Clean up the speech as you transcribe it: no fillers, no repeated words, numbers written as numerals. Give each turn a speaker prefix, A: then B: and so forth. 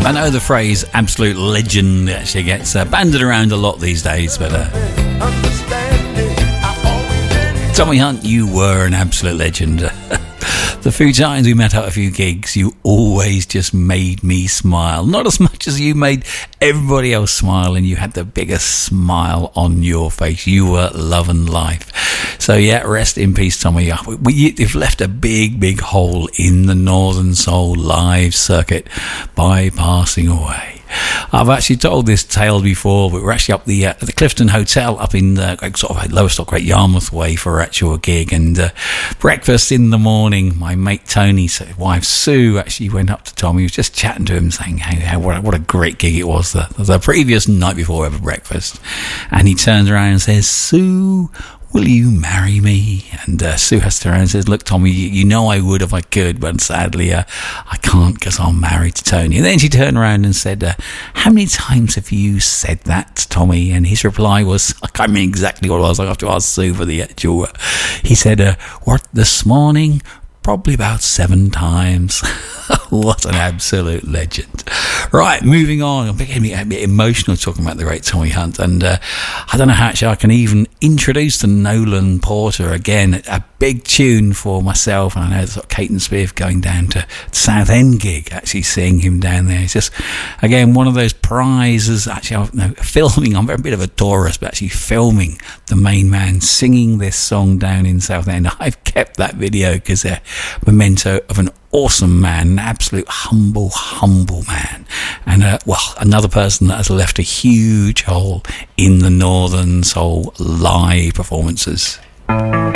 A: I know the phrase absolute legend actually gets banded around a lot these days, but Tommy Hunt, you were an absolute legend. The few times we met at a few gigs, you always just made me smile. Not as much as you made everybody else smile, and you had the biggest smile on your face. You were loving life. So yeah, rest in peace, Tommy. You've left a big, big hole in the Northern Soul live circuit by passing away. I've actually told this tale before, but we're actually up at the Clifton Hotel up in sort of Lowestoft, Great Yarmouth way for our actual gig, and breakfast in the morning. My mate Tony's wife Sue actually went up to Tommy. He was just chatting to him, saying, "Hey, what a great gig it was the previous night before we had breakfast." And he turns around and says, "Sue, will you marry me?" And Sue has to turn around and says, "Look, Tommy, you know I would if I could, but sadly I can't because I'm married to Tony." And then she turned around and said, "How many times have you said that, Tommy?" And his reply was, I can't remember exactly what it was. I have to ask Sue for the actual. He said, "What, this morning? Probably about 7 times." What an absolute legend. Right, moving on. I'm getting a bit emotional talking about the great Tommy Hunt, and I don't know how actually I can even introduce the Nolan Porter again. A big tune for myself, and I know sort of Kate and Smith going down to Southend gig, actually seeing him down there. It's just, again, one of those prizes. Actually, filming, I'm a bit of a tourist, but actually filming the main man singing this song down in Southend. I've kept that video because they're a memento of an awesome man, an absolute humble man, and another person that has left a huge hole in the Northern Soul live performances.